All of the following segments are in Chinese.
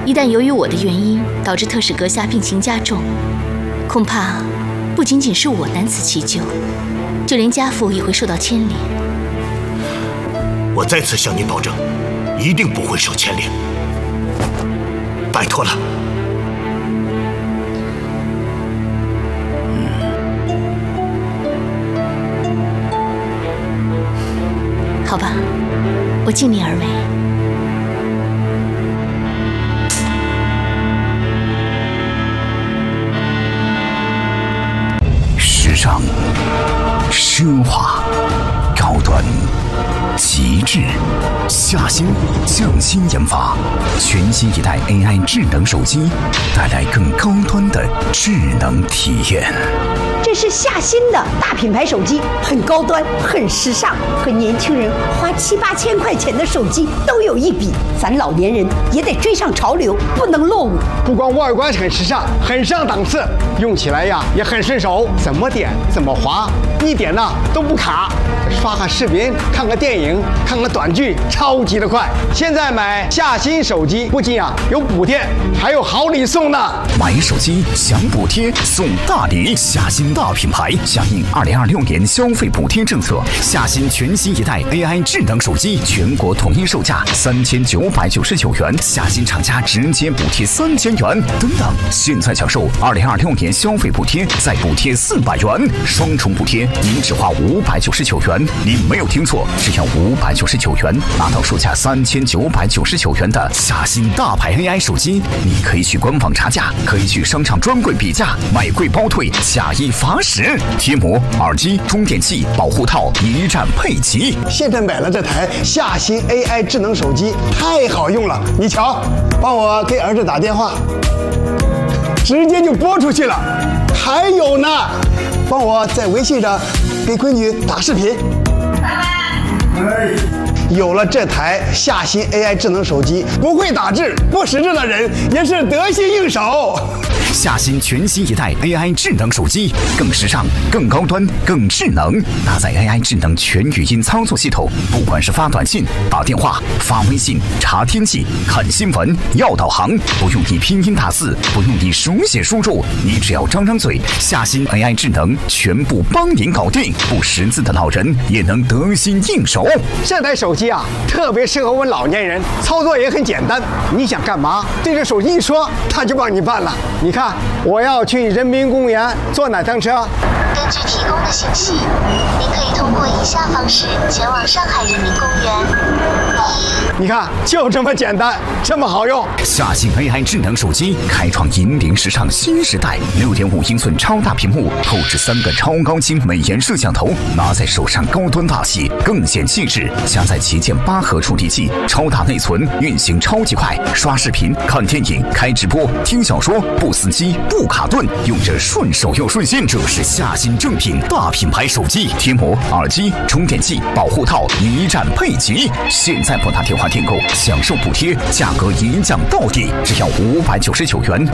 一旦由于我的原因导致特使阁下病情加重，恐怕不仅仅是我难辞其咎，就连家父也会受到牵连。 我再次向你保证，一定不会受牵连。拜托了。 好吧，我尽力而为。 时尚、奢华、高端、极致，夏新匠心研发全新一代 AI 智能手机，带来更高端的智能体验。 这是夏新的大品牌手机，很高端，很时尚，和年轻人花7、8千块钱的手机都有一比。咱老年人也得追上潮流，不能落伍。 不光外观很时尚，很上档次，用起来呀也很顺手，怎么点怎么滑，一点呢都不卡。刷个视频，看个电影，看个短剧，超级的快。现在买夏新手机，不仅有补贴，还有好礼送呢。 买手机享补贴送大礼，夏新大品牌响应2026年消费补贴政策，夏新全新一代 AI 智能手机全国统一售价3999元，夏新厂家直接补贴3000元等等。现在享受2026年消费补贴，再补贴400元，双重补贴，您只花599元。您没有听错，只要599元，拿到售价3999元的夏新大牌 AI 手机。你可以去官网查价，可以去商场专柜比价，买贵包退，假一罚10。贴膜、耳机、充电器、保护套一站配齐。 现在买了这台夏新 AI 智能手机，太好用了。你瞧，帮我给儿子打电话，直接就拨出去了。还有呢，帮我在微信上给闺女打视频。有了这台夏新 AI 智能手机，不会打字、不识字的人也是得心应手。 夏新全新一代 AI 智能手机，更时尚、更高端、更智能，搭载 AI 智能全语音操作系统，不管是发短信、打电话、发微信、查天气、看新闻、要导航，不用你拼音打字，不用你手写输入，你只要张张嘴，夏新 AI 智能全部帮您搞定，不识字的老人也能得心应手。 这台手机特别适合我们老年人，操作也很简单。你想干嘛，对着手机一说，它就帮你办了。你看，我要去人民公园坐哪趟车？ 根据提供的信息，您可以通过以下方式前往上海人民公园。 你看，就这么简单，这么好用。 夏新 AI 智能手机开创引领时尚新时代，6.5英寸超大屏幕，后置3个超高清美颜摄像头，拿在手上高端大气，更显气质。加载旗舰8核处理器，超大内存，运行超级快，刷视频、看电影、开直播、听小说，不死机、不卡顿，用着顺手又顺心。这是夏新正品大品牌手机，贴膜、耳机、充电器、保护套一站配齐。现在拨打电话订购，享受补贴，价格一降到底，只要599元。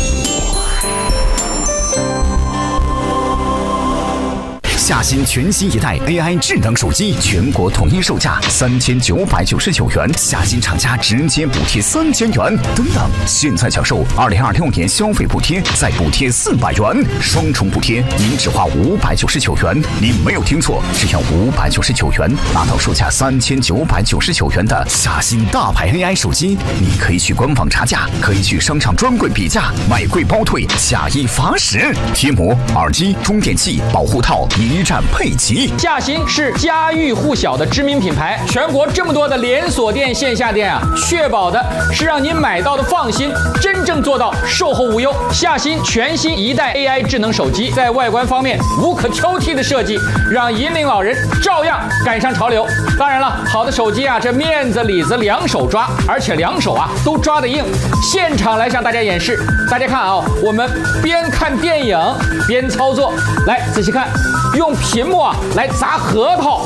夏新全新一代 AI 智能手机全国统一售价3999元，夏新厂家直接补贴3000元等等。现在享受2026年消费补贴，再补贴400元，双重补贴，您只花599元。您没有听错，只要599元，拿到售价3999元的夏新大牌 AI 手机。你可以去官网查价，可以去商场专柜比价，买贵包退，假一罚10。贴膜、耳机、充电器、保护套一站配齐。 夏新是家喻户晓的知名品牌，全国这么多的连锁店、线下店确保的是让您买到的放心，真正做到售后无忧。夏新全新一代 AI 智能手机，在外观方面无可挑剔的设计，让引领老人照样赶上潮流。当然了，好的手机这面子里子两手抓，而且两手都抓得硬。现场来向大家演示，大家看我们边看电影边操作，来仔细看。用屏幕来砸核桃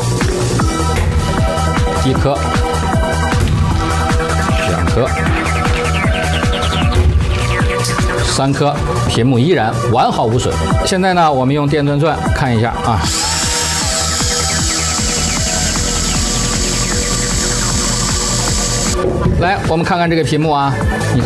，1颗、2颗、3颗，屏幕依然完好无损。现在呢，我们用电钻钻看一下来，我们看看这个屏幕你看。